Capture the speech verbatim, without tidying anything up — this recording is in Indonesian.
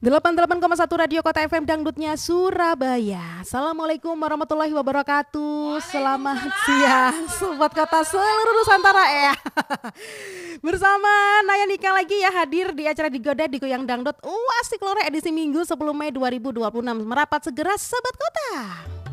delapan puluh delapan koma satu Radio Kota F M Dangdutnya Surabaya. Assalamualaikum warahmatullahi wabarakatuh. Selamat siang Sobat Kota seluruh Nusantara ya. Bersama Naya Nika lagi ya, hadir di acara Digoda di Goyang Dangdut Uasik Lore edisi Minggu sepuluh Mei dua ribu dua puluh enam. Merapat segera Sobat Kota.